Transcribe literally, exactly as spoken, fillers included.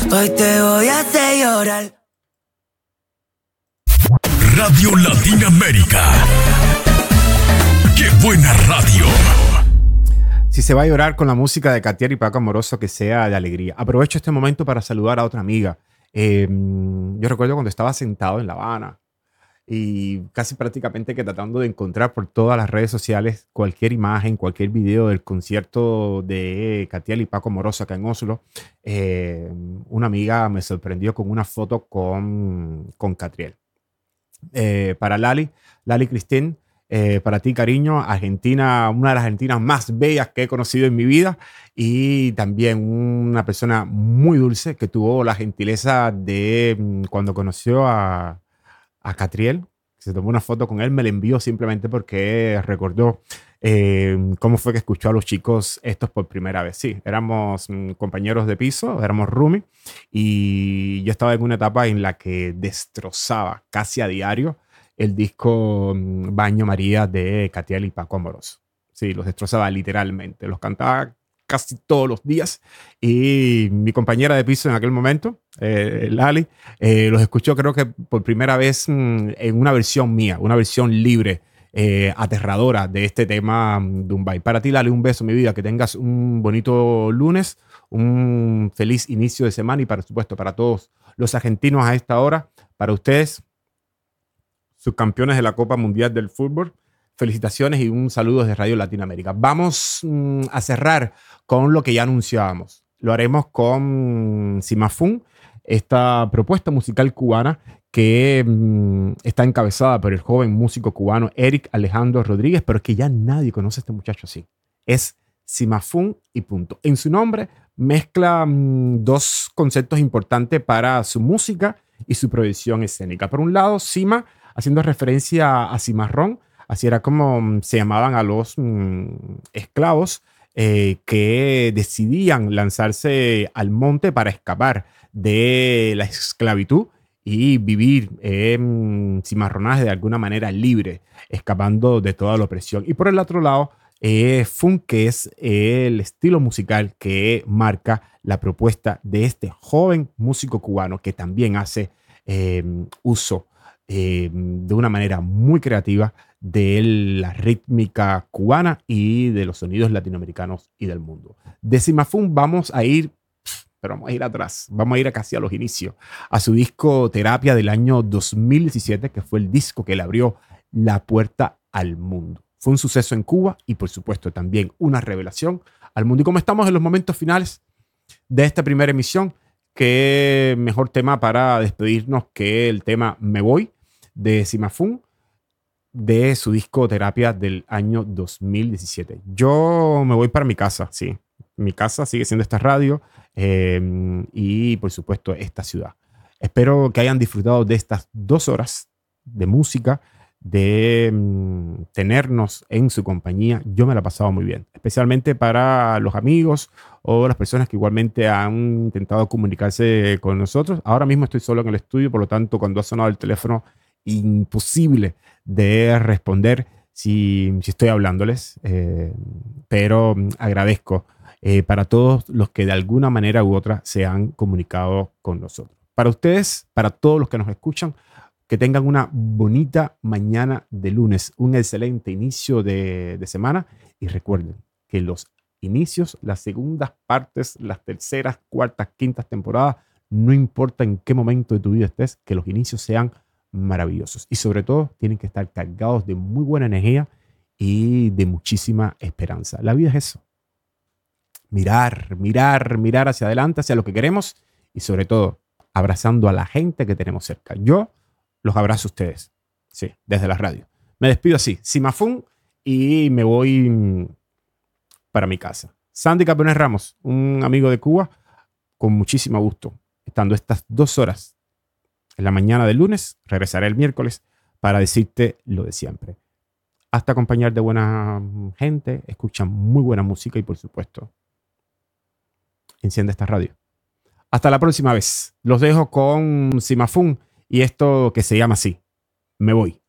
Hoy te voy a hacer llorar. Radio Latinoamérica. ¡Qué buena radio! Si se va a llorar con la música de Catiel y Paco Amoroso, que sea de alegría. Aprovecho este momento para saludar a otra amiga. Eh, yo recuerdo cuando estaba sentado en La Habana y casi prácticamente que tratando de encontrar por todas las redes sociales cualquier imagen, cualquier video del concierto de Catiel y Paco Amoroso acá en Oslo. Eh, una amiga me sorprendió con una foto con, con Catriel. Eh, para Lali, Lali Cristín, eh, para ti, cariño, Argentina, una de las argentinas más bellas que he conocido en mi vida y también una persona muy dulce que tuvo la gentileza de, cuando conoció a, a Catriel, se tomó una foto con él, me la envió simplemente porque recordó eh, cómo fue que escuchó a los chicos estos por primera vez. Sí, éramos mm, compañeros de piso, éramos roomie y yo estaba en una etapa en la que destrozaba casi a diario el disco mm, Baño María de Catiel y Paco Amoroso. Sí, los destrozaba literalmente, los cantaba casi todos los días y mi compañera de piso en aquel momento, eh, Lali, eh, los escuchó creo que por primera vez mm, en una versión mía, una versión libre, eh, aterradora de este tema mm, Dubai. Para ti, Lali, un beso, mi vida, que tengas un bonito lunes, un feliz inicio de semana y por supuesto para todos los argentinos a esta hora, para ustedes, subcampeones de la Copa Mundial del Fútbol. Felicitaciones y un saludo desde Radio Latinoamérica. Vamos mm, a cerrar con lo que ya anunciábamos. Lo haremos con Simafún, esta propuesta musical cubana que mm, está encabezada por el joven músico cubano Eric Alejandro Rodríguez, pero que ya nadie conoce a este muchacho así. Es Simafún y punto. En su nombre mezcla mm, dos conceptos importantes para su música y su proyección escénica. Por un lado, Sima, haciendo referencia a cimarrón, así era como se llamaban a los mm, esclavos eh, que decidían lanzarse al monte para escapar de la esclavitud y vivir en cimarronaje de alguna manera libre, escapando de toda la opresión. Y por el otro lado, eh, funk, que es el estilo musical que marca la propuesta de este joven músico cubano que también hace eh, uso eh, de una manera muy creativa de la rítmica cubana y de los sonidos latinoamericanos y del mundo. De Simafún vamos a ir, pero vamos a ir atrás, vamos a ir a casi a los inicios, a su disco Terapia del año dos mil diecisiete, que fue el disco que le abrió la puerta al mundo. Fue un suceso en Cuba y por supuesto también una revelación al mundo. Y como estamos en los momentos finales de esta primera emisión, qué mejor tema para despedirnos que el tema Me Voy de Simafún, de su disco Terapia del año dos mil diecisiete. Yo me voy para mi casa, sí. Mi casa sigue siendo esta radio eh, y por supuesto esta ciudad. Espero que hayan disfrutado de estas dos horas de música, de mm, tenernos en su compañía. Yo me la he pasado muy bien, especialmente para los amigos o las personas que igualmente han intentado comunicarse con nosotros. Ahora mismo estoy solo en el estudio, por lo tanto, cuando ha sonado el teléfono, imposible de responder si, si estoy hablándoles, eh, pero agradezco eh, para todos los que de alguna manera u otra se han comunicado con nosotros. Para ustedes, para todos los que nos escuchan, que tengan una bonita mañana de lunes, un excelente inicio de, de semana y recuerden que los inicios, las segundas partes, las terceras, cuartas, quintas temporadas, no importa en qué momento de tu vida estés, que los inicios sean maravillosos y sobre todo tienen que estar cargados de muy buena energía y de muchísima esperanza. La vida es eso, mirar, mirar, mirar hacia adelante, hacia lo que queremos y sobre todo abrazando a la gente que tenemos cerca. Yo los abrazo a ustedes, sí, desde la radio. Me despido así, Simafún, y me voy para mi casa. Sandy Campeones Ramos, un amigo de Cuba, con muchísimo gusto, estando estas dos horas en la mañana del lunes, regresaré el miércoles para decirte lo de siempre. Hasta acompañar de buena gente, escucha muy buena música y por supuesto, enciende esta radio. Hasta la próxima vez. Los dejo con Simafún y esto que se llama así. Me voy.